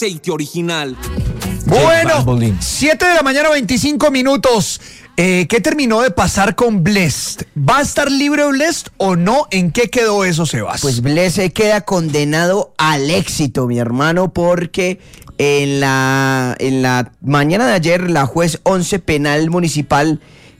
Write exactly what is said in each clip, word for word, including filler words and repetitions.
aceite original. Bueno, siete de la mañana, veinticinco minutos. Eh, ¿Qué terminó de pasar con Blessd? ¿Va a estar libre Blessd o no? ¿En qué quedó eso, Sebas? Pues Blessd se queda condenado al éxito, mi hermano, porque en la, en la mañana de ayer la juez once penal municipal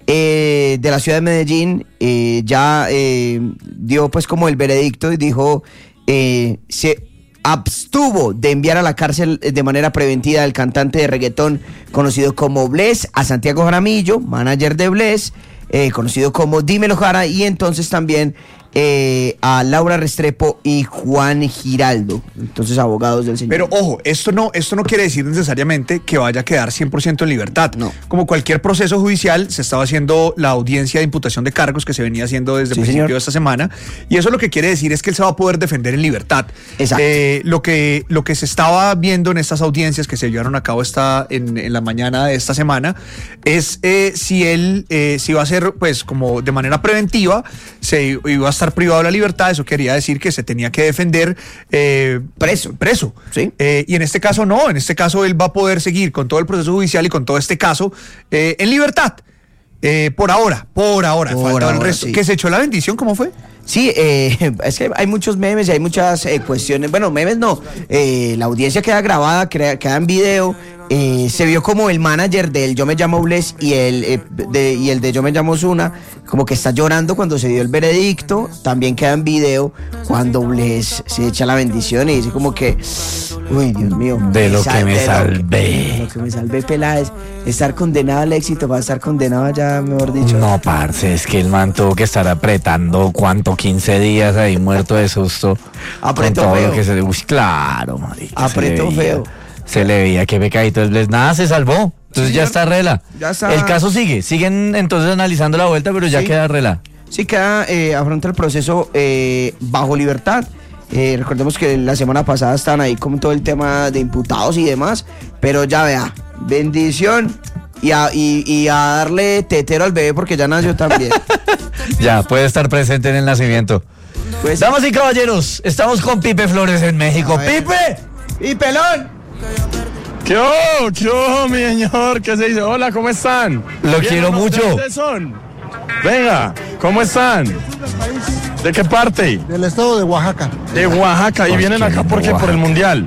eh, de la ciudad de Medellín eh, ya eh, dio pues como el veredicto y dijo eh, se abstuvo de enviar a la cárcel de manera preventiva al cantante de reggaetón conocido como Blessd, a Santiago Jaramillo, manager de Blessd, eh, conocido como Dímelo Jara, y entonces también eh, a Laura Restrepo y Juan Giraldo, entonces abogados del señor. Pero ojo, esto no, esto no quiere decir necesariamente que vaya a quedar cien por ciento en libertad. No. Como cualquier proceso judicial, se estaba haciendo la audiencia de imputación de cargos que se venía haciendo desde el Sí, principio señor. de esta semana, y eso lo que quiere decir es que él se va a poder defender en libertad. Exacto. Eh, lo que, lo que se estaba viendo en estas audiencias que se llevaron a cabo esta, en, en la mañana de esta semana es eh, si él, eh, si iba a ser pues como de manera preventiva, se iba a estar privado de la libertad. Eso quería decir que se tenía que defender eh, Preso. preso. Sí. Eh, y en este caso no, en este caso él va a poder seguir con todo el proceso judicial y con todo este caso eh, en libertad. Eh, por ahora, por ahora, Por falta el ahora, resto. sí. ¿Que se echó la bendición? ¿Cómo fue? Sí, eh, es que hay muchos memes y hay muchas eh, cuestiones. Bueno, memes no. Eh, la audiencia queda grabada, crea- queda en video. Eh, se vio como el manager del Yo Me Llamo Blessd y el, eh, de, y el de Yo Me Llamo Zuna, como que está llorando cuando se dio el veredicto. También queda en video cuando Blessd se echa la bendición y dice como que, uy, Dios mío. De lo sal- que me de lo salvé. de lo que me salvé, Peláez. Estar condenado al éxito, va a estar condenado ya, mejor dicho. No, parce, es que el man tuvo que estar apretando, ¿cuánto? quince días ahí muerto de susto. Apretó con todo feo. lo que se... Uy, claro, marica. se Apretó le veía- feo. Se le veía que pecadito es Blessd. Nada, se salvó. Entonces ya está rela. Ya está. El caso sigue. Siguen entonces analizando la vuelta, pero ya Sí. queda rela. Sí, queda, eh, afronta el proceso eh, bajo libertad. Eh, recordemos que la semana pasada estaban ahí con todo el tema de imputados y demás, pero ya vea, bendición y a, y, y a darle tetero al bebé porque ya nació también. Ya, puede estar presente en el nacimiento. Pues, Damas y caballeros, estamos con Pipe Flores en México. A ver. ¡Pipe! ¡Y pelón! ¿Qué oh, qué oh, mi señor? ¿Qué se dice? Hola, ¿cómo están? Lo Bien, quiero ¿de mucho. dónde son? Venga, ¿cómo están? ¿De qué parte? Del estado de Oaxaca. De Oaxaca. ¿Y ¿Por vienen qué acá de por qué? Por el Oaxaca? Mundial.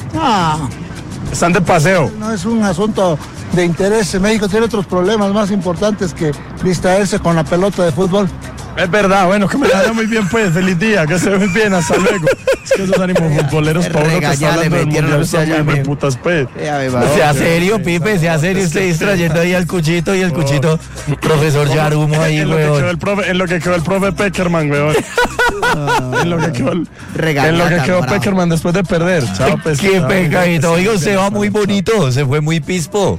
Ah, Están de paseo. no es un asunto de interés. México tiene otros problemas más importantes que distraerse con la pelota de fútbol. Es verdad, bueno, que me la vaya muy bien, pues. Feliz día, que se ve muy bien, hasta luego. Es que esos ánimos futboleros, para uno que está Regañale, hablando del metieron Mundial, la están allá, muy mijo. putas, pues. Eh, a ver, va. Sea serio, Pipe, sea serio. Usted distrayendo ahí al cuchito y el cuchito, profesor Yarumo ahí, en, lo que quedó weón. el profe, en lo que quedó el profe Peckerman, weón. en lo que quedó, el- Regañada en lo que tan quedó bravo. Peckerman después de perder. Chao, pues. Qué chao. pecadito. Oiga, usted va muy bonito. Se fue muy pispo.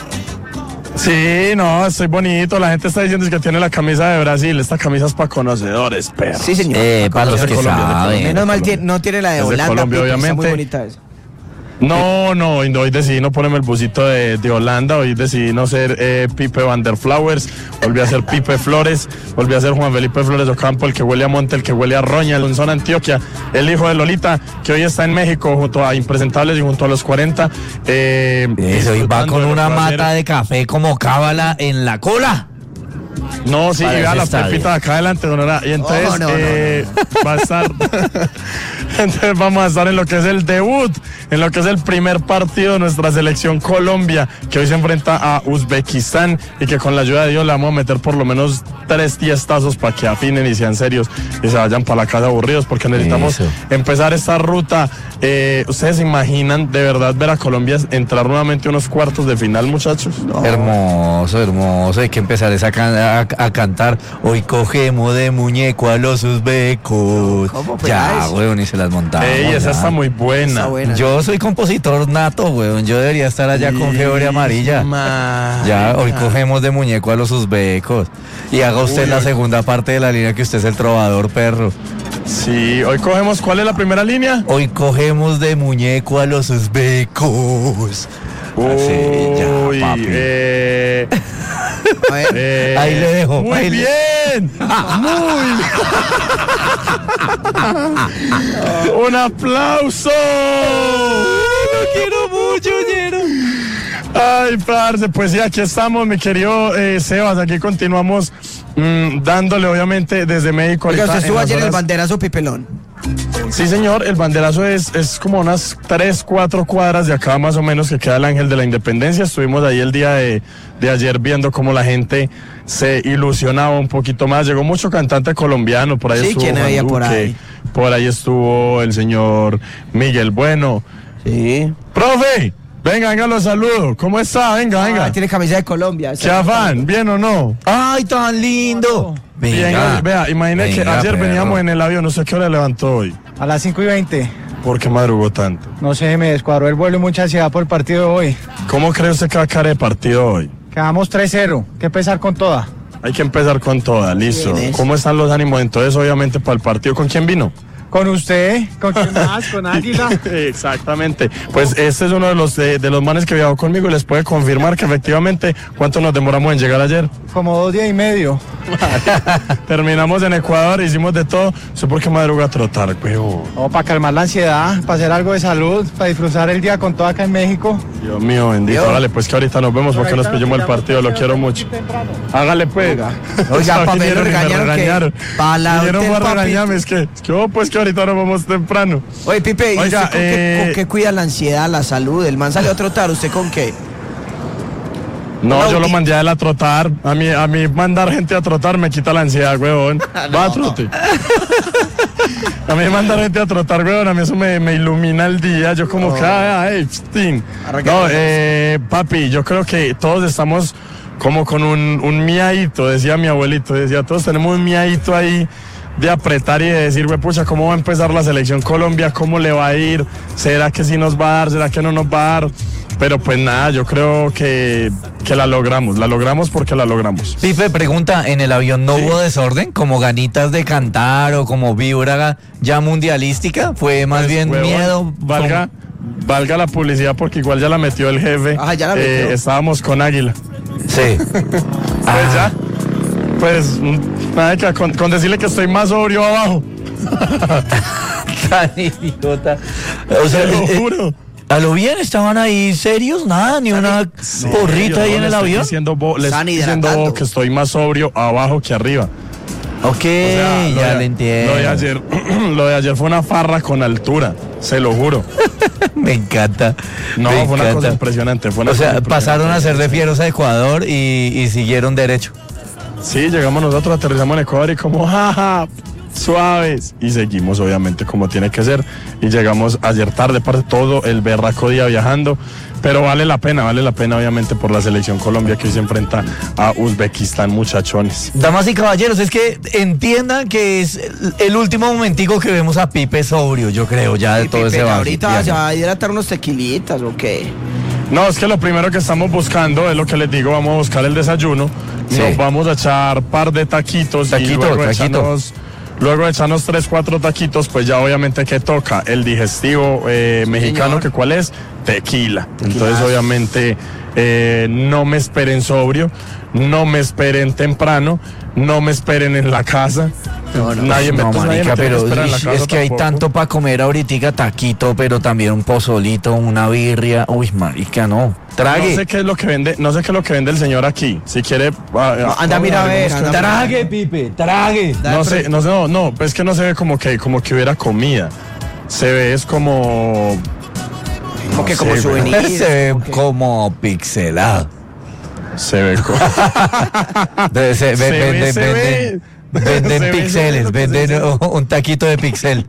Sí, no, estoy bonito. La gente está diciendo que tiene la camisa de Brasil. Esta camisa es para conocedores, perro. Sí, señor. Eh, para los de que Colombia, de saben. Menos mal Colombia. tiene- no tiene la de Es de Holanda, Colombia, Pipe, está muy obviamente. bonita esa. No, no, hoy, hoy decidí no ponerme el busito de, de Holanda, hoy decidí no ser eh, Pipe Van der Flowers, volví a ser Pipe Flores, volví a ser Juan Felipe Flores Ocampo, el que huele a monte, el que huele a roña, el Zona Antioquia, el hijo de Lolita, que hoy está en México junto a Impresentables y junto a los cuarenta. Eh, Eso, y va disfrutando con de lo una que va a mata ser. de café como cábala en la cola. No, sí, Para y vea ese las estadio. pepitas acá adelante, don Ora. Y entonces No, no, no, eh, va a estar. Entonces vamos a estar en lo que es el debut, en lo que es el primer partido de nuestra selección Colombia, que hoy se enfrenta a Uzbekistán y que con la ayuda de Dios le vamos a meter por lo menos tres tiestazos para que afinen y sean serios y se vayan para la casa aburridos, porque necesitamos Eso. empezar esta ruta. Eh, ¿Ustedes se imaginan de verdad ver a Colombia entrar nuevamente a unos cuartos de final, muchachos? Hermoso, hermoso. Hay que empezar esa can- a, a cantar. Hoy cogemos de muñeco a los uzbecos. ¿Cómo, pues, Ya, eso? weón, y se las montamos. Ey, esa ya. está muy buena. Está buena. Yo soy compositor nato, weón. Yo debería estar allá con fiebre amarilla. Ya, hoy cogemos de muñeco a los uzbecos. Y haga usted Uy, la uy. segunda parte de la línea, que usted es el trovador, perro. Sí, hoy cogemos, ¿cuál es la primera línea? Hoy cogemos de muñeco a los uzbecos. Así, ya, Uy, papi. eh, A ver, eh, Ahí le dejo, Muy ahí le- bien, muy bien. Un aplauso. Lo quiero Ay, parce, pues sí, aquí estamos, mi querido eh, Sebas, aquí continuamos mmm, dándole, obviamente, desde México. Oiga, ahorita usted estuvo en las ayer en el horas- banderazo Pipelón. Sí, señor, el banderazo es, es como unas tres, cuatro cuadras de acá más o menos, que queda el Ángel de la Independencia. Estuvimos ahí el día de, de ayer viendo cómo la gente se ilusionaba un poquito más. Llegó mucho cantante colombiano, por ahí Sí, estuvo ¿quién Juan había por Duque, ahí? por ahí estuvo el señor Miguel Bueno. Sí. ¡Profe! Venga, venga, los saludo. ¿Cómo está? Venga, venga. Ah, tiene camisa de Colombia. ¿Qué afán? ¿Bien o no? ¡Ay, tan lindo! Bien, vea, imagínate que venga, ayer perro. veníamos en el avión, no sé qué hora levantó hoy. A las cinco y veinte. ¿Por qué madrugó tanto? No sé, me descuadró el vuelo y mucha ansiedad por el partido de hoy. ¿Cómo cree usted que va a caer el partido hoy? Quedamos tres cero. ¿Qué empezar con toda? Hay que empezar con toda, listo. ¿Quién es? ¿Cómo están los ánimos entonces, obviamente, para el partido? ¿Con quién vino? Con usted, con quién más, con Águila. Exactamente. Pues este es uno de los de, de los manes que viajó conmigo y les puede confirmar que efectivamente, ¿cuánto nos demoramos en llegar ayer? Como dos días y medio. Terminamos en Ecuador, hicimos de todo. ¿Sé por qué madruga a trotar, huevo? Oh, para calmar la ansiedad, para hacer algo de salud, para disfrutar el día con toda acá en México. Dios mío, bendito. Yo- Hágale, pues que ahorita nos vemos porque nos pillamos el partido, lo quiero mucho. Hágale, pues. Oiga, papi, Vinieron lo y me regañaron que- regañaron. pa' la Vinieron hotel, para papi. regañarme, es que, es que, oh, pues que ahorita nos vamos temprano. Oye, Pipe, ¿y Oiga, usted con, qué, eh, con qué cuida la ansiedad, la salud? El man salió a trotar, ¿usted con qué? No, No, yo lo y- mandé a él a trotar. A mí, a mí mandar gente a trotar me quita la ansiedad, huevón. Va a trote. A mí mandar gente a trotar, huevón, a mí eso me, me ilumina el día. Yo como que, ay, pstin. No, eh, papi, yo creo que todos estamos como con un, un miadito, decía mi abuelito, decía, todos tenemos un miadito ahí de apretar y de decir, güey, pucha, ¿cómo va a empezar la selección Colombia? ¿Cómo le va a ir? ¿Será que sí nos va a dar? ¿Será que no nos va a dar? Pero pues nada, yo creo que, que la logramos, la logramos porque la logramos. Pipe, pregunta, ¿en el avión no Sí. hubo desorden? ¿Como ganitas de cantar o como vibra ya mundialística? ¿Fue más Pues, bien huevón, miedo? Valga, valga la publicidad porque igual ya la metió el jefe. Ah, ya la Eh, metió. estábamos con Águila. Sí. Pues Ah. ya, pues mm, nada que con, con decirle que estoy más sobrio abajo. Tan idiota. O sea, Te lo eh, eh, juro. a lo bien, ¿estaban ahí serios? Nada, ni una porrita ahí Yo en le el estoy avión. Diciendo, bo- le Están estoy diciendo hidratando. que estoy más sobrio abajo que arriba. Ok, O sea, lo ya de- le entiendo. Lo de ayer, lo de ayer fue una farra con altura, se lo juro. Me encanta. No, me fue una encanta. cosa impresionante. Fue una O sea, cosa pasaron a ser de impresionante. fieros a Ecuador y, y siguieron derecho. Sí, llegamos nosotros, aterrizamos en Ecuador y como, jaja, suaves. Y seguimos, obviamente, como tiene que ser. Y llegamos ayer tarde, parte todo el berraco día viajando. Pero vale la pena, vale la pena, obviamente, por la selección Colombia que hoy se enfrenta a Uzbekistán, muchachones. Damas y caballeros, es que entiendan que es el- el último momentico que vemos a Pipe sobrio, yo creo, ya de Y todo Pipe, ese ahorita viaje. se va a hidratar unos tequilitas, ¿o qué? No, es que lo primero que estamos buscando es lo que les digo, vamos a buscar el desayuno, Sí. nos vamos a echar par de taquitos Taquito, y luego taquito. echarnos, luego de echarnos tres, cuatro taquitos, pues ya obviamente que toca el digestivo eh, mexicano, señor. que cuál es, tequila. Entonces obviamente eh, no me esperen sobrio, no me esperen temprano, no me esperen en la casa. No, no, nadie me, No, pues, nadie marica, me tiene que pero esperar en la es, casa es que hay tampoco. tanto para comer ahorita, taquito, pero también un pozolito, una birria. Uy, marica, no. Trague. No sé qué es lo que vende, no sé qué es lo que vende el señor aquí. Si quiere, ah, No, ah, anda, mira, a ver, digamos que- anda, Trague, Pipe, trague. No sé, no sé, no, no, es que no se ve como que, como que hubiera comida. Se ve es como. Como no que sé, como güey. souvenir. Se ve como que- como pixelado. Se ve como. De- se- ve- Se ve, venden, se venden, ve. venden Se ve, se ve pixeles, lo que se venden dice. un, un taquito de pixel.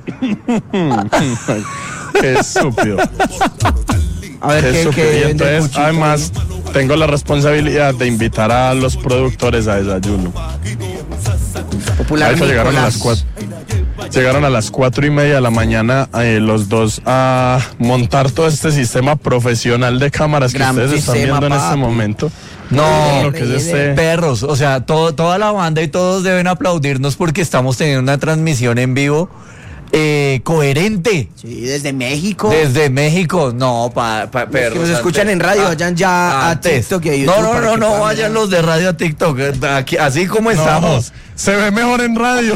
Qué estúpido. A ver, Qué ¿qué, estúpido. qué Y vende el entonces, cuchito? además, tengo la responsabilidad de invitar a los productores a desayuno. Popular Ahorita llegaron a Nicolás. las cuatro. Llegaron a las cuatro y media de la mañana eh, los dos a montar todo este sistema profesional de cámaras que Gran ustedes están sistema, viendo en este papi. momento. No, Lo que es este- perros, o sea, todo, toda la banda y todos deben aplaudirnos porque estamos teniendo una transmisión en vivo eh, coherente Sí, desde México. desde México. No, pa, pa- Los perros. que nos escuchan antes- en radio, ah, vayan ya a antes. TikTok y a YouTube. No, no, para no, que no puedan vayan ver. los de radio a TikTok. eh, aquí- así como No, estamos. se ve mejor en radio.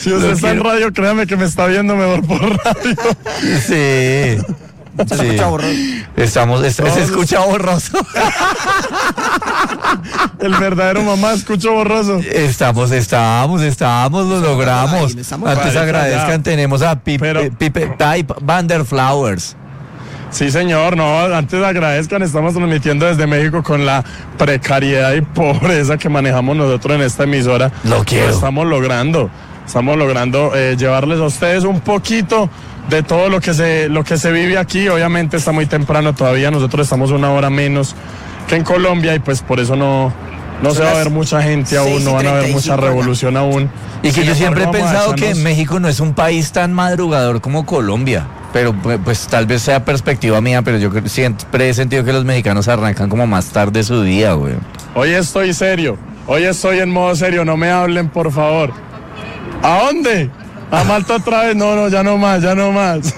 Si usted está en radio, créame que me está viendo mejor por radio. Sí. Se escucha borroso. Estamos, es- se escucha borroso. El verdadero mamá escucho borroso. Estamos, estamos, estamos, lo logramos. ahí, estamos Antes ahí. agradezcan, tenemos a Pipe, Pero- Pipe Type Vanderflowers. Sí, señor, no, antes agradezcan, estamos transmitiendo desde México con la precariedad y pobreza que manejamos nosotros en esta emisora. Lo quiero. Lo estamos logrando, estamos logrando eh, llevarles a ustedes un poquito de todo lo que se lo que se vive aquí. Obviamente está muy temprano todavía, nosotros estamos una hora menos que en Colombia y pues por eso no, no se va a ver mucha gente aún, no van a ver mucha revolución aún. Y que Sin yo siempre he embargo, vamos a pensado que echarnos- México no es un país tan madrugador como Colombia. Pero pues, pues, tal vez sea perspectiva mía, pero yo creo- siempre he sentido que los mexicanos arrancan como más tarde su día, güey. Hoy estoy serio, hoy estoy en modo serio, no me hablen por favor. ¿A dónde? ¿A Malta otra vez? No, no, ya no más, ya no más.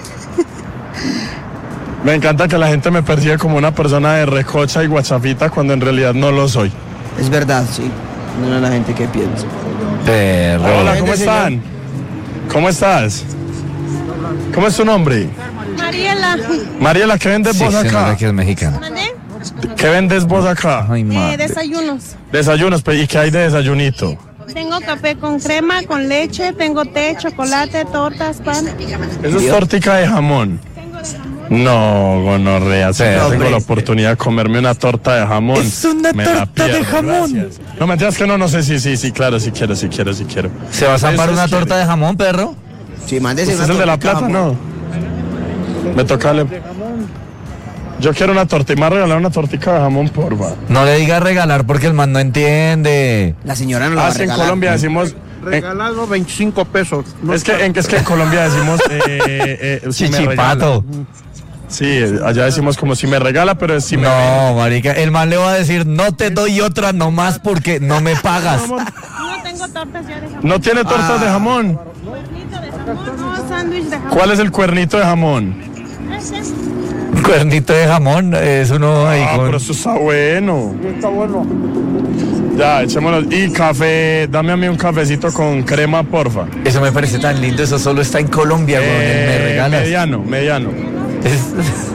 Me encanta que la gente me percibe como una persona de recocha y guachafita cuando en realidad no lo soy. Es verdad, sí. No es la gente que piensa. Perro. Hola, ¿cómo Gente, señor. están? ¿Cómo estás? ¿Cómo es tu nombre? Mariela. Mariela, ¿qué vendes Sí, vos se nota acá? que es mexicana. ¿Mandé? ¿Qué vendes vos acá? Ay, Eh, madre. desayunos. Desayunos, pe- ¿y qué hay de desayunito? Tengo café con crema, con leche, tengo té, chocolate, tortas, pan. Eso es tortica de jamón. No, gonorrea, si Sí, yo hombre. tengo la oportunidad de comerme una torta de jamón. Es una me la torta de pierdo, jamón. gracias. No, me entiendes que no, no sé, sí, sí, sí, claro, sí quiero, sí quiero, sí quiero. ¿Se va a zampar Eso una es torta que- de jamón, perro? Sí, mándese ¿Usted una es el de la tortica, plata? amor. No. Me toca darle. Yo quiero una torta y me va a regalar una tortica de jamón, porfa. No le diga regalar porque el man no entiende. La señora no lo va Ah, a sí, en regalar. Colombia decimos. en- Regalado veinticinco pesos. No es, que, en, es que en Colombia decimos. Eh, eh, si me Chichipato. regala. Sí, eh, allá decimos como si me regala, pero es si me. No, marica, el man le va a decir, no te doy otra nomás porque no me pagas. No tengo tortas ya de jamón. No tiene tortas de jamón. Cuernito de jamón, no, sándwich de jamón. ¿Cuál es el cuernito de jamón? Ese. Cuernito de jamón es uno ahí Ah, con... pero eso está bueno. está bueno. Ya, echémoslo. Y café, dame a mí un cafecito con crema, porfa. Eso me parece tan lindo, eso solo está en Colombia, güey, me Eh, regalas. mediano, mediano. Es-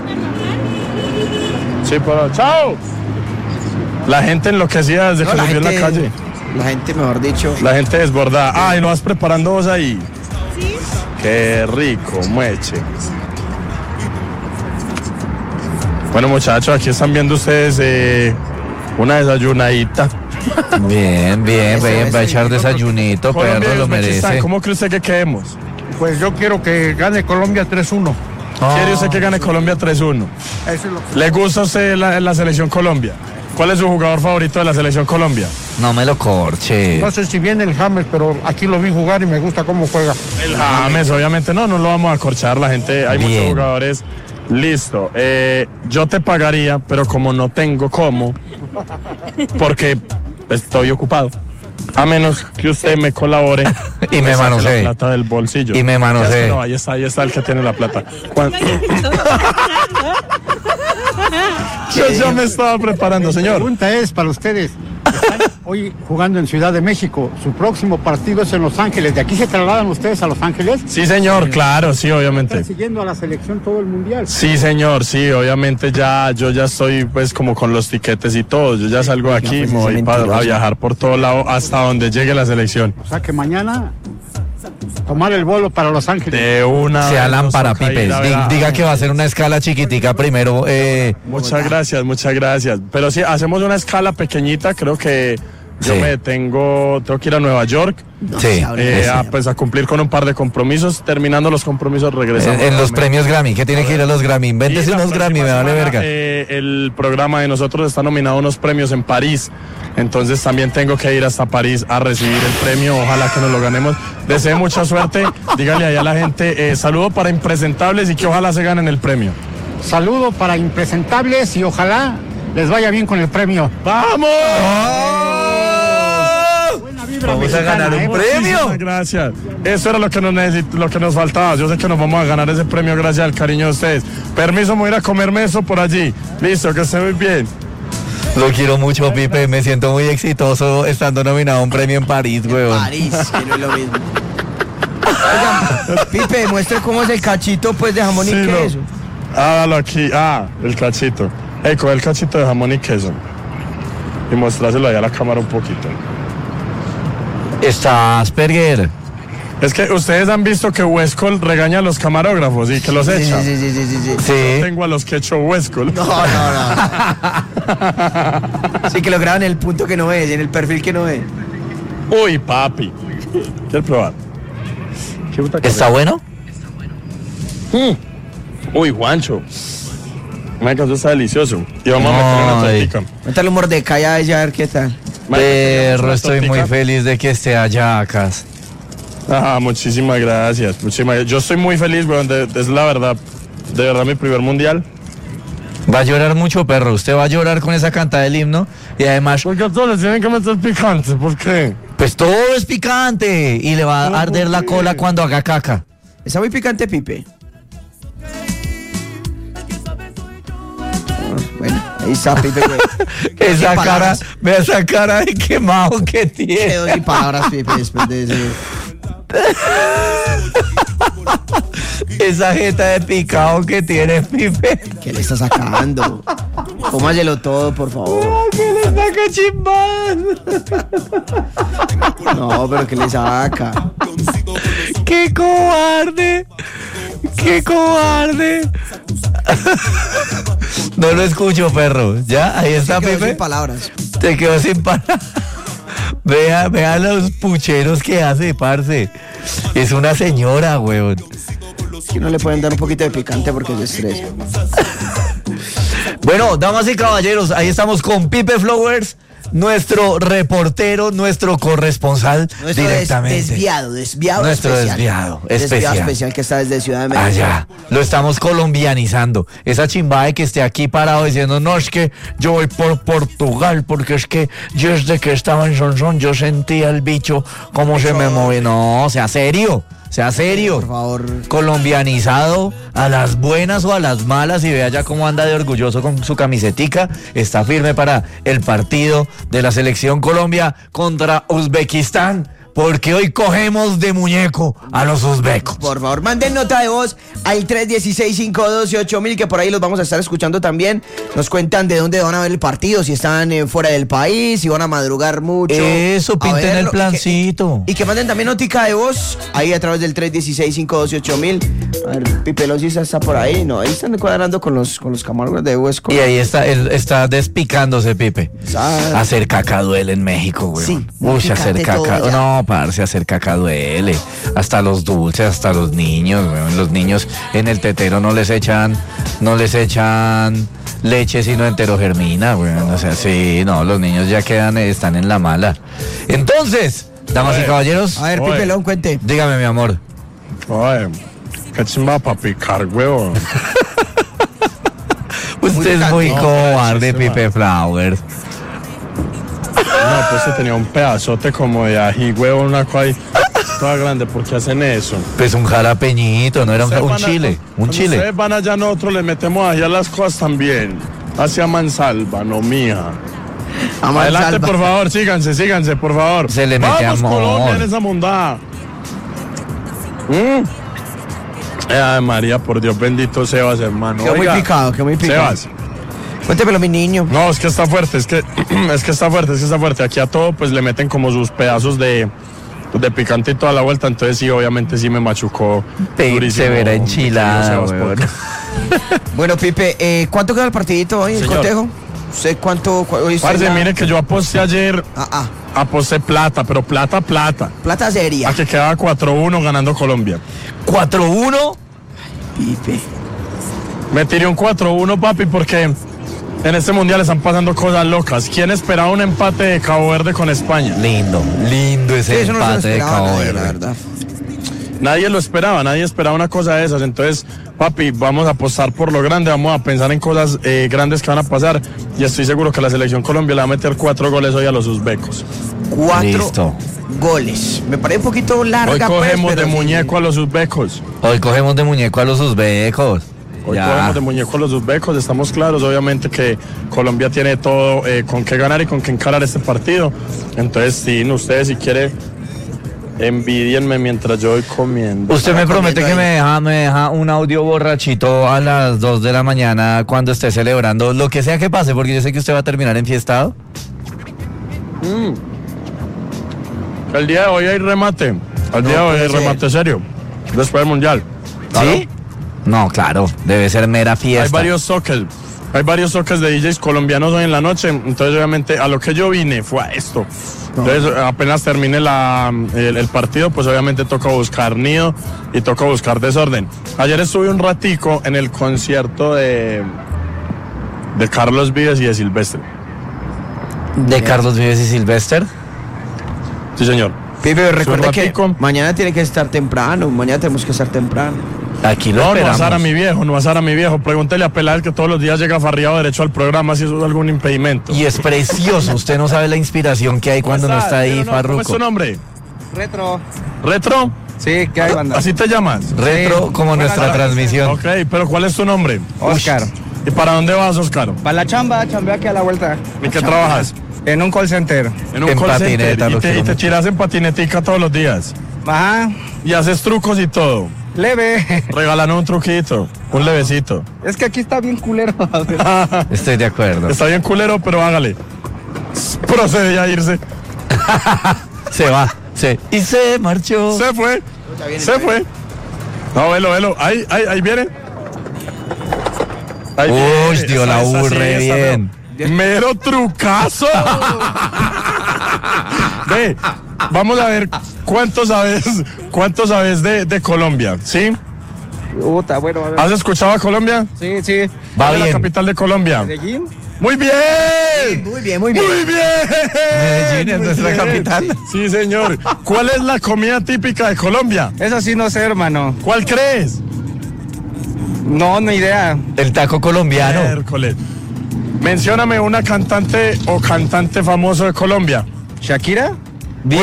Sí, pero chao. La gente enloquecida desde No, que la se vio en gente, la calle. la gente, mejor dicho. La gente desbordada. Ah, y lo vas preparando vos ahí. Sí. Qué rico, mueche. Bueno, muchachos, aquí están viendo ustedes eh, una desayunadita. Bien, bien, Eso, bien, eso, va a echar y- desayunito, Colombia y perro, lo Uzbekistán, merece. ¿cómo cree usted que quedemos? Pues yo quiero que gane Colombia tres uno. ¿Quiere usted que gane Colombia tres uno? Eso es lo que... ¿Le gusta a usted la, la selección Colombia? ¿Cuál es su jugador favorito de la selección Colombia? No me lo corche. No sé si viene el James, pero aquí lo vi jugar y me gusta cómo juega. El James, obviamente no, no lo vamos a acorchar, la gente, hay Bien. muchos jugadores. Listo, eh, yo te pagaría, pero como no tengo cómo, porque estoy ocupado. A menos que usted me colabore Y me saque manosee. la plata del bolsillo. Y me manosee. Ya es que No, ahí está, ahí está el que tiene la plata. Cuan- Yo ya me estaba preparando, La señor. pregunta es para ustedes. Están hoy jugando en Ciudad de México. Su próximo partido es en Los Ángeles. ¿De aquí se trasladan ustedes a Los Ángeles? Sí, señor, claro, sí, obviamente. Están siguiendo a la selección todo el mundial. Sí, señor, sí, obviamente ya, yo ya estoy pues como con los tiquetes y todo, yo ya salgo de aquí, pues, me ese voy pa- mentiroso. a viajar por todo lado hasta donde llegue la selección. O sea que mañana tomar el vuelo para Los Ángeles. De una Sea vez nos lámpara, toca ir Pipes. a ver Di- a- Diga que va a ser una escala chiquitica primero. Eh, Muchas gracias, muchas gracias. Pero sí, hacemos una escala pequeñita, creo que yo Sí. me detengo, tengo que ir a Nueva York, sí, eh, eso. a, pues a cumplir con un par de compromisos, terminando los compromisos regresamos. en, en los nuevamente. premios Grammy, que tiene que ir a los Grammy. Invéntese Y la unos Grammy, me próxima vale semana, verga. eh, el programa de nosotros está nominado a unos premios en París. Entonces también tengo que ir hasta París a recibir el premio. Ojalá que nos lo ganemos. Deseo mucha suerte. Dígale ahí a la gente, eh, saludo para impresentables y que ojalá se ganen el premio. Saludo para impresentables y ojalá les vaya bien con el premio. ¡Vamos! Buena vibra Vamos a mexicana, ganar un ¿eh? premio. Muchísimas gracias. Eso era lo que, nos necesit- lo que nos faltaba. Yo sé que nos vamos a ganar ese premio gracias al cariño de ustedes. Permiso, me voy a ir a comerme eso por allí. Listo, que esté muy bien. Lo quiero mucho, Pipe. Me siento muy exitoso estando nominado a un premio en París, weón. París, que no es lo mismo. Oigan, Pipe, muestre cómo es el cachito pues de jamón y Sí, no. queso. Hágalo aquí. Ah, el cachito. Ey, coge el cachito de jamón y queso. Y mostráselo ahí a la cámara un poquito. Está Asperger. Es que ustedes han visto que Westcol regaña a los camarógrafos y que los Sí, echa. sí, sí, sí, sí, sí. Yo Sí. tengo a los que echo Westcol. No, no, no. Sí, que lo graban en el punto que no es, en el perfil que no es. Uy, papi. ¿Quieres probar? ¿Qué puta que ¿Está bueno? Mm. Uy, Juancho. Me eso está delicioso. Y vamos a meter una Ay. tortica. Métale un mordecai a ella a ver qué tal. Perro, estoy muy feliz de que esté allá, acá. Ajá, muchísimas gracias. Muchísimas gracias. Yo estoy muy feliz, weón. de- de- Es la verdad. De verdad, mi primer mundial. Va a llorar mucho, perro. Usted va a llorar con esa cantada del himno. Y además, Porque a todos les tienen que meter picante. ¿Por qué? pues todo es picante. Y le va a arder la cola cuando haga caca. Está muy picante, Pipe. Ah, bueno, ahí está, Pipe. güey. Esa Sin cara, palabras. vea esa cara de quemado que tiene. Quedó sin palabras, Pipe, después de eso. Esa jeta de picado que tiene Pipe. ¿Qué le está sacando? Cómaselo todo, por favor. ¿Qué le saca chimbán? No, pero ¿qué le saca? ¡Qué cobarde! ¡Qué cobarde! No lo escucho, perro. ¿Ya? Ahí está, Se quedó Pipe. sin palabras. Te quedó sin palabras. Vea, vea los pucheros que hace, parce. Es una señora, weón. Que no le pueden dar un poquito de picante porque se estresa. Bueno, damas y caballeros, ahí estamos con Pipe Flowers, nuestro reportero, nuestro corresponsal Nuestro des- directamente. desviado, desviado Nuestro especial. desviado especial. Desviado especial que está desde Ciudad de México. Allá, lo estamos colombianizando. Esa chimba de que esté aquí parado diciendo, no, es que yo voy por Portugal, porque es que yo desde que estaba en Sonsón, yo sentía el bicho, cómo se me mueve. No, sea serio, sea serio. Por favor. Colombianizado a las buenas o a las malas, y vea ya cómo anda de orgulloso con su camisetica. Está firme para el partido de la selección Colombia contra Uzbekistán, porque hoy cogemos de muñeco a los uzbecos. Por favor, manden nota de voz al tres uno seis, cinco uno dos, ocho mil, que por ahí los vamos a estar escuchando también. Nos cuentan de dónde van a ver el partido, si están eh, fuera del país, si van a madrugar mucho. Eso, a pinten verlo, el y que- plancito. Y que manden también notica de voz ahí a través del tres uno seis, cinco uno dos, ocho mil. A ver, Pipe Losis está por ahí, ¿no? Ahí están cuadrando con los, con los camarógrafos de Huesco. Y ahí está, él está despicándose, Pipe. Ah. Hacer caca duele en México, güey. Sí, Uy, hacer picante caca. todo ya. No, parce, hacer caca duele. Hasta los dulces, hasta los niños, güey. Los niños en el tetero no les echan, no les echan leche, sino enterogermina, güey. O sea, sí, no, los niños ya quedan, están en la mala. Entonces, damas y Oye. caballeros, A ver, Oye. Pipe Lón, cuente. dígame, mi amor. Oye, qué chimba para picar, huevo. Usted es muy No, cobarde, pero Pipe Flowers. No, pues se tenía un pedazote como de ají, huevo, una cosa ahí toda grande. ¿Por qué hacen eso? Pues un jalapeñito, no era un, Ustedes un van a- chile, un cuando chile. Ustedes van allá, nosotros le metemos allá las cosas también. Hacia mansalva, no mía. A Adelante, mansalva. por favor, síganse, síganse, por favor. Se le mete Vamos, amor. Colombia en esa mondada. Mm. Eh, Ay, María, por Dios bendito, Sebas, hermano. Quedó muy Oiga, picado, quedó muy picado. Sebas. Cuéntemelo, mi niño. No, es que está fuerte, es que, es que está fuerte, es que está fuerte. Aquí a todo pues le meten como sus pedazos de, de picante y toda la vuelta, entonces sí, obviamente sí me machucó Te- durísimo, se verá mi enchilada, querido Sebas, weón. porque- Bueno, Pipe, eh, ¿cuánto queda el partidito hoy, el Señor. cotejo? ¿Usted cuánto? cu- hoy usted Parce, la- mire que yo aposté ayer, Ah, ah, aposté plata, pero plata, plata. plata seria. A que quedaba cuatro uno ganando Colombia. cuatro uno. Pipe. Me tiré un cuatro uno, papi, porque en este mundial están pasando cosas locas. ¿Quién esperaba un empate de Cabo Verde con España? Lindo, lindo Sí, ese eso no se lo empate de esperaba Cabo nadie, la Verde. verdad. Nadie lo esperaba, nadie esperaba una cosa de esas. Entonces, papi, vamos a apostar por lo grande, vamos a pensar en cosas eh, grandes que van a pasar. Y estoy seguro que la selección Colombia le va a meter cuatro goles hoy a los uzbecos. Cuatro Listo. goles. Me parece un poquito larga, Hoy pues, cogemos pero de sí. muñeco a los uzbecos. Hoy cogemos de muñeco a los uzbecos. Hoy Ya. cogemos de muñeco a los uzbecos. Estamos claros, obviamente, que Colombia tiene todo eh, con qué ganar y con qué encarar este partido. Entonces, sí, ustedes si quieren Envidienme mientras yo voy comiendo. Usted me promete que me deja, me deja un audio borrachito a las dos de la mañana cuando esté celebrando, lo que sea que pase, porque yo sé que usted va a terminar enfiestado. Mm. El día de hoy hay remate. El día de hoy hay remate serio. Después del mundial. ¿Sí? No, claro, debe ser mera fiesta. Hay varios sockets. Hay varios sockets de D Js colombianos hoy en la noche. Entonces, obviamente, a lo que yo vine fue a esto. Entonces, apenas termine la, el, el partido, pues obviamente toca buscar nido y toca buscar desorden. Ayer estuve un ratico en el concierto de, de Carlos Vives y de Silvestre. ¿De Carlos Vives y Silvestre? Sí, señor. Pipe, recuerda que ratico. mañana tiene que estar temprano, mañana tenemos que estar temprano. Aquí lo No, no esperamos. asar a mi viejo, no asar a mi viejo. Pregúntele a Peláez que todos los días llega farriado derecho al programa si eso es algún impedimento. Y es precioso, usted no sabe la inspiración que hay cuando no está ahí, ¿Cómo es Farruko. tu nombre? Retro. ¿Retro? Sí, ¿qué hay, banda? ¿Así te llamas? Retro como nuestra transmisión. Ok, pero ¿cuál es tu nombre? Oscar. ¿Y para dónde vas, Oscar? Para la chamba, chambeo aquí a la vuelta. ¿En qué trabajas? En un call center. En un En call patineta, center. lo Y te, quiero y te mucho. tiras en patinetica todos los días. Ajá. Y haces trucos y todo. Leve. Regálanos un truquito, un levecito. Es que aquí está bien culero. Estoy de acuerdo. Está bien culero, pero hágale. Procede a irse. Se va, se y se marchó. Se fue. Se fue. No, velo, velo. Ahí, ahí, ahí viene. Ahí Uy, viene. dio Esa- la esa U sí, re esa, bien. pero- Mero trucazo. Ve, vamos a ver cuánto sabes, cuánto sabes de, de Colombia, ¿sí? Puta, bueno, a ver. ¿Has escuchado a Colombia? Sí, sí. Va ¿Cuál es la bien. capital de Colombia? ¿Medellín? Muy bien. Muy bien, muy bien. Muy bien. Medellín es Muy nuestra bien. capital. Sí, señor. ¿Cuál es la comida típica de Colombia? Eso sí no sé, hermano. ¿Cuál crees? No, no idea. El taco colombiano. Miércoles. Mencióname una cantante o cantante famoso de Colombia. ¿Shakira? Bien.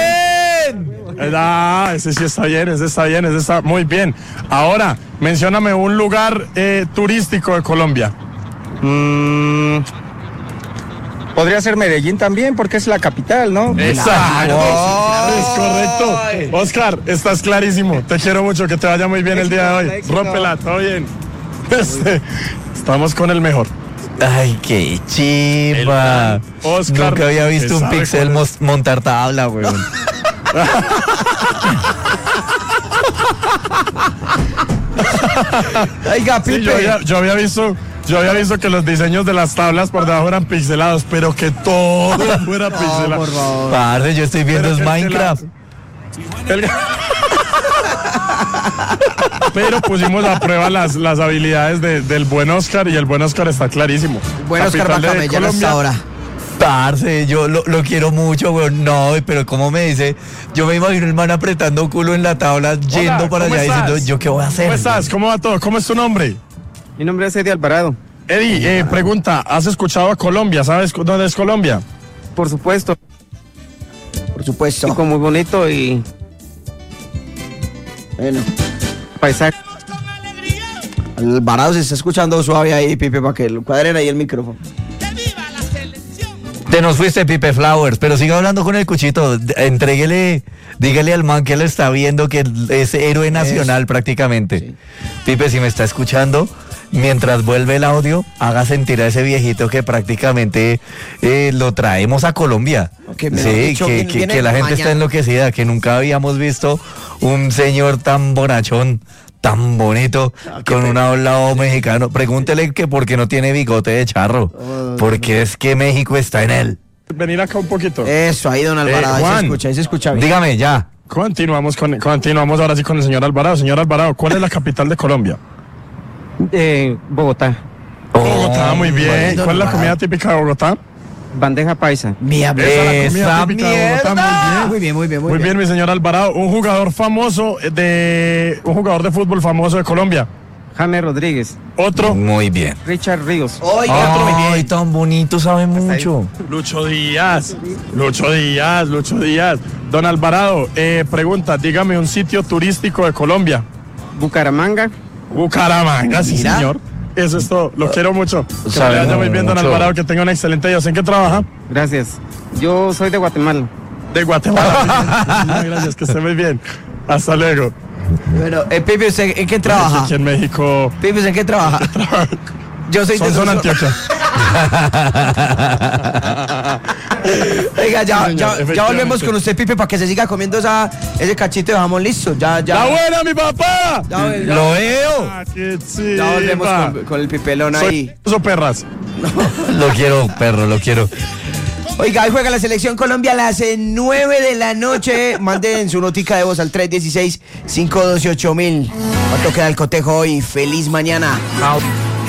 Ah, ese sí está bien, ese está bien, ese está muy bien. Ahora, mencióname un lugar eh, turístico de Colombia. Mm, podría ser Medellín también, porque es la capital, ¿no? Exacto. Es correcto. Oscar, estás clarísimo. Te quiero mucho, que te vaya muy bien el día de hoy. Éxito. Rómpela, todo bien. Este, estamos con el mejor. Ay, qué chimba. El Oscar, Nunca había visto que un sabe pixel cuál mos- montar tabla, weón. Oiga, Sí, Pipe. yo, había, yo había visto, yo había visto que los diseños de las tablas por debajo eran pixelados, pero que todo fuera pixelado. por favor. Parce, yo estoy viendo Pero es que- que la- Minecraft. El- Pero pusimos a prueba las, las habilidades de- del buen Oscar y el buen Oscar está clarísimo. Bueno, Oscar Capital de Bacame, ya no Colombia. está ahora. Parce, yo lo, lo quiero mucho, weón. No, pero como me dice, yo me imagino el man apretando culo en la tabla, yendo Hola, para ¿cómo allá estás? diciendo, ¿yo qué voy a hacer? ¿Cómo estás? ¿Cómo va todo? ¿Cómo es tu nombre? Mi nombre es Eddie Alvarado. Eddie, eh, pregunta, ¿has escuchado a Colombia? ¿Sabes cu- dónde es Colombia? Por supuesto. Por supuesto. Chico muy bonito y Bueno, paisaje. Alvarado se está escuchando suave ahí, Pipe, para que lo cuadren ahí el micrófono. Te nos fuiste, Pipe Flowers, pero siga hablando con el cuchito. D- Entréguele, dígale al man que él está viendo que es héroe nacional prácticamente. Sí. Pipe, si me está escuchando, mientras vuelve el audio, haga sentir a ese viejito que prácticamente eh, lo traemos a Colombia. Ok, mejor sí, dicho, que, viene- que- viene que la gente está mañana. enloquecida, que nunca habíamos visto un señor tan bonachón, tan bonito, con un hablado mexicano. Pregúntele que por qué no tiene bigote de charro, porque es que México está en él. Venir acá un poquito. Eso, ahí, don Alvarado, ahí se Juan. escucha, ahí se escucha bien. Dígame ya. Continuamos con, continuamos ahora sí con el señor Alvarado. Señor Alvarado, ¿cuál es la capital de Colombia? Eh, Bogotá. Bogotá, muy bien. bonito, ¿Cuál es la Alvarado. comida típica de Bogotá? Bandeja paisa. Mía, Esa es la comida ¡Esa típica de Bogotá, mierda! muy bien. Muy bien, muy bien, muy, Muy bien, mi señor Alvarado. Un jugador famoso de. Un jugador de fútbol famoso de Colombia. James Rodríguez. Otro. Muy bien. Richard Ríos. Oiga, Ay, tan bonito, sabe mucho. Lucho Díaz. Lucho Díaz, Lucho Díaz. Don Alvarado, eh, pregunta, dígame un sitio turístico de Colombia. Bucaramanga. Bucaramanga, sí, Mira. señor. Eso es todo. Lo quiero mucho. Que le Sabe vaya muy bien, don mucho. Alvarado. Que tenga un excelente día. ¿En qué trabaja? Gracias. Yo soy de Guatemala. de Guatemala. No, gracias, que esté muy bien. Hasta luego. Bueno, eh, Pipe, ¿usted en qué trabaja? Aquí en México. Pipe, ¿en qué trabaja? Yo soy Son, de son Antioquia. Oiga, ya, Sí, señor, ya, ya volvemos con usted, Pipe, para que se siga comiendo esa, ese cachito de jamón listo. Ya, ya. ¡La buena, mi papá! Ya, ya, Lo veo. Ah, qué chiva. ya volvemos con, con el pipelón ahí. Soy perras. Lo quiero, perro, lo quiero. Oiga, hoy juega la selección Colombia a las nueve de la noche. Manden su notica de voz al tres uno seis, cinco uno ocho mil. ¿Cuánto queda el cotejo hoy? Feliz mañana. Chao.